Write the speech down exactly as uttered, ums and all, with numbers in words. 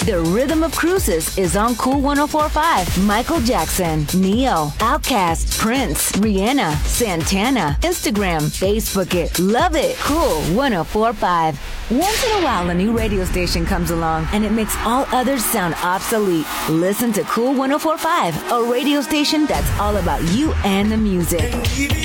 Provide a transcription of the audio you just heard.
The Rhythm of Cruises is on Cool one oh four point five. Michael Jackson, Neo, Outkast, Prince, Rihanna, Santana. Instagram, Facebook it, love it. Cool one oh four point five. Once in a while, a new radio station comes along and it makes all others sound obsolete. Listen to Cool one oh four point five, a radio station that's all about you and the music.